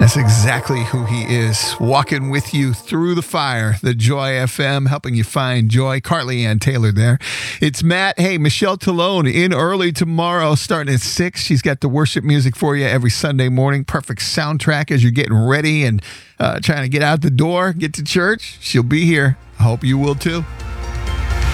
That's exactly who he is. Walking with you through the fire. The Joy FM, helping you find joy. Carly Ann Taylor there. It's Matt. Hey, Michelle Talone in early tomorrow, starting at 6. She's got the worship music for you every Sunday morning. Perfect soundtrack as you're getting ready and trying to get out the door, get to church. She'll be here. I hope you will too.